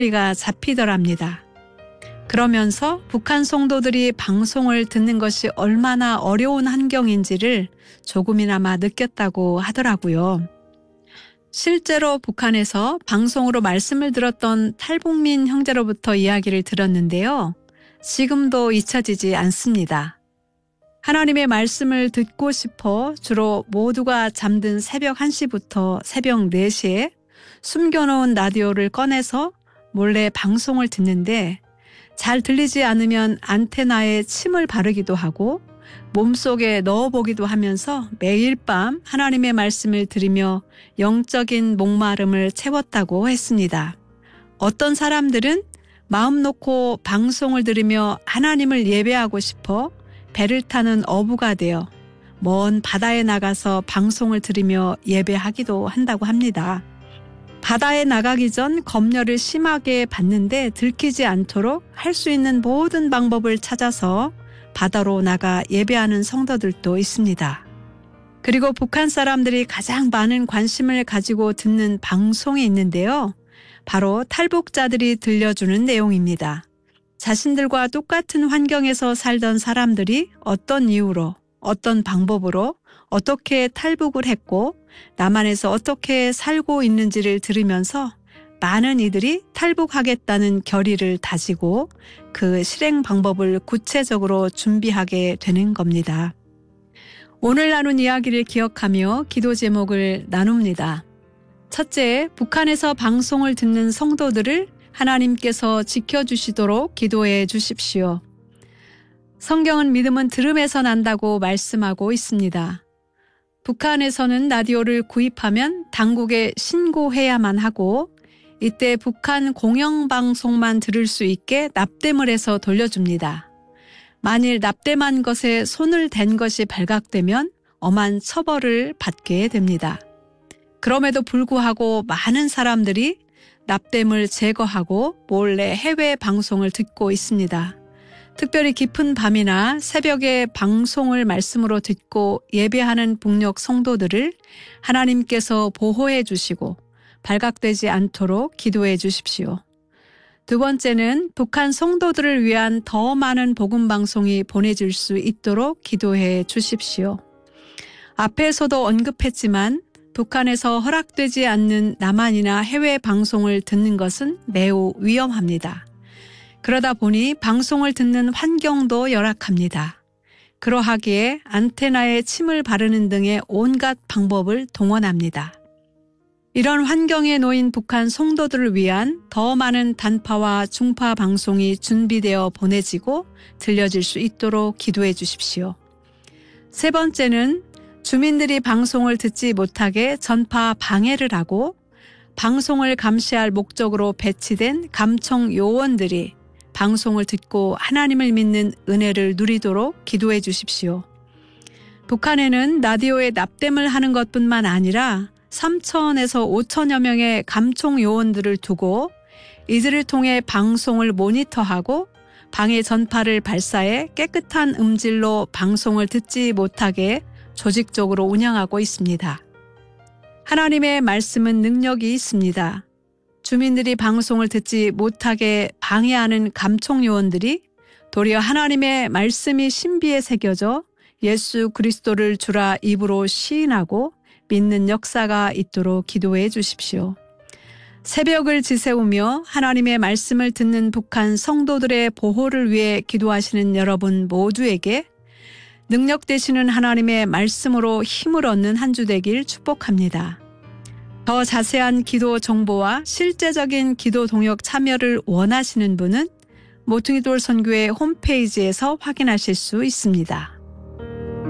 소리가 잡히더랍니다. 그러면서 북한 성도들이 방송을 듣는 것이 얼마나 어려운 환경인지를 조금이나마 느꼈다고 하더라고요. 실제로 북한에서 방송으로 말씀을 들었던 탈북민 형제로부터 이야기를 들었는데요. 지금도 잊혀지지 않습니다. 하나님의 말씀을 듣고 싶어 주로 모두가 잠든 새벽 1시부터 새벽 4시에 숨겨놓은 라디오를 꺼내서 몰래 방송을 듣는데 잘 들리지 않으면 안테나에 침을 바르기도 하고 몸속에 넣어보기도 하면서 매일 밤 하나님의 말씀을 들으며 영적인 목마름을 채웠다고 했습니다. 어떤 사람들은 마음 놓고 방송을 들으며 하나님을 예배하고 싶어 배를 타는 어부가 되어 먼 바다에 나가서 방송을 들으며 예배하기도 한다고 합니다. 바다에 나가기 전 검열을 심하게 받는데 들키지 않도록 할 수 있는 모든 방법을 찾아서 바다로 나가 예배하는 성도들도 있습니다. 그리고 북한 사람들이 가장 많은 관심을 가지고 듣는 방송이 있는데요. 바로 탈북자들이 들려주는 내용입니다. 자신들과 똑같은 환경에서 살던 사람들이 어떤 이유로, 어떤 방법으로 어떻게 탈북을 했고 남한에서 어떻게 살고 있는지를 들으면서 많은 이들이 탈북하겠다는 결의를 다지고 그 실행 방법을 구체적으로 준비하게 되는 겁니다. 오늘 나눈 이야기를 기억하며 기도 제목을 나눕니다. 첫째, 북한에서 방송을 듣는 성도들을 하나님께서 지켜주시도록 기도해 주십시오. 성경은 믿음은 들음에서 난다고 말씀하고 있습니다. 북한에서는 라디오를 구입하면 당국에 신고해야만 하고 이때 북한 공영방송만 들을 수 있게 납땜을 해서 돌려줍니다. 만일 납땜한 것에 손을 댄 것이 발각되면 엄한 처벌을 받게 됩니다. 그럼에도 불구하고 많은 사람들이 납땜을 제거하고 몰래 해외 방송을 듣고 있습니다. 특별히 깊은 밤이나 새벽에 방송을 말씀으로 듣고 예배하는 북녘 성도들을 하나님께서 보호해 주시고 발각되지 않도록 기도해 주십시오. 두 번째는 북한 성도들을 위한 더 많은 복음 방송이 보내질 수 있도록 기도해 주십시오. 앞에서도 언급했지만 북한에서 허락되지 않는 남한이나 해외 방송을 듣는 것은 매우 위험합니다. 그러다 보니 방송을 듣는 환경도 열악합니다. 그러하기에 안테나에 침을 바르는 등의 온갖 방법을 동원합니다. 이런 환경에 놓인 북한 성도들을 위한 더 많은 단파와 중파 방송이 준비되어 보내지고 들려질 수 있도록 기도해 주십시오. 세 번째는 주민들이 방송을 듣지 못하게 전파 방해를 하고 방송을 감시할 목적으로 배치된 감청 요원들이 방송을 듣고 하나님을 믿는 은혜를 누리도록 기도해 주십시오. 북한에는 라디오에 납땜을 하는 것뿐만 아니라 3천에서 5천여 명의 감청 요원들을 두고 이들을 통해 방송을 모니터하고 방해 전파를 발사해 깨끗한 음질로 방송을 듣지 못하게 조직적으로 운영하고 있습니다. 하나님의 말씀은 능력이 있습니다. 주민들이 방송을 듣지 못하게 방해하는 감청 요원들이 도리어 하나님의 말씀이 신비에 새겨져 예수 그리스도를 주라 입으로 시인하고 믿는 역사가 있도록 기도해 주십시오. 새벽을 지새우며 하나님의 말씀을 듣는 북한 성도들의 보호를 위해 기도하시는 여러분 모두에게 능력 되시는 하나님의 말씀으로 힘을 얻는 한 주 되길 축복합니다. 더 자세한 기도 정보와 실제적인 기도 동역 참여를 원하시는 분은 모퉁이돌 선교회 홈페이지에서 확인하실 수 있습니다.